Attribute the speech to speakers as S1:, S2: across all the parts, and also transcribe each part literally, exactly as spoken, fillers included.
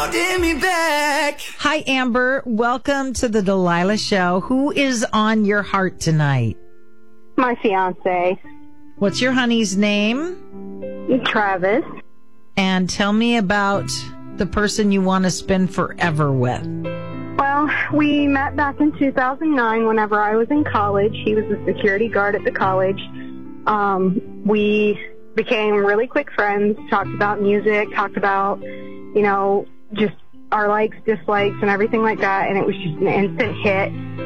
S1: Me back.
S2: Hi, Amber. Welcome to the Delilah Show. Who is on your heart tonight?
S3: My fiance.
S2: What's your honey's name?
S3: Travis.
S2: And tell me about the person you want to spend forever with.
S3: Well, we met back in two thousand nine whenever I was in college. He was a security guard at the college. Um, we became really quick friends, talked about music, talked about, you know, just our likes, dislikes, and everything like that, and it was just an instant hit.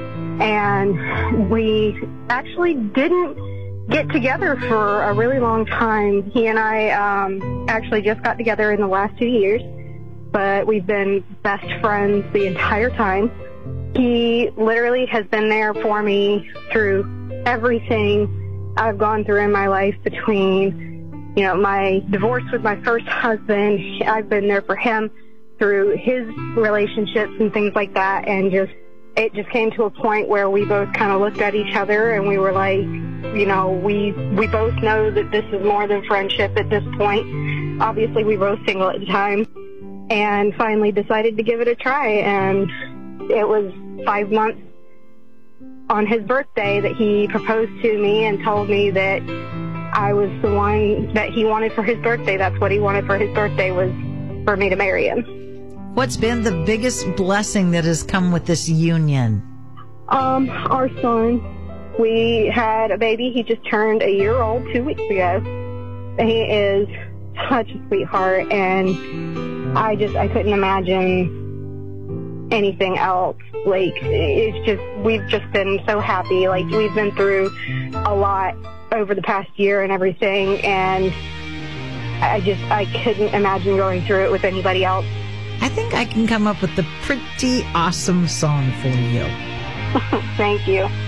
S3: And we actually didn't get together for a really long time. He and I um, actually just got together in the last two years, but we've been best friends the entire time. He literally has been there for me through everything I've gone through in my life, between, you know, my divorce with my first husband. I've been there for him through his relationships and things like that, and just it just came to a point where we both kind of looked at each other and we were like, you know, we we both know that this is more than friendship at this point. Obviously, we were both single at the time, and finally decided to give it a try. And it was five months on his birthday that he proposed to me and told me that I was the one that he wanted for his birthday. That's what he wanted for his birthday, was for me to marry him.
S2: What's been the biggest blessing that has come with this union?
S3: Um, our son. We had a baby. He just turned a year old two weeks ago. He is such a sweetheart, and I just, I couldn't imagine anything else. Like, it's just, we've just been so happy. Like, we've been through a lot over the past year and everything, and I just, I couldn't imagine going through it with anybody else.
S2: I think I can come up with a pretty awesome song for you.
S3: Thank you.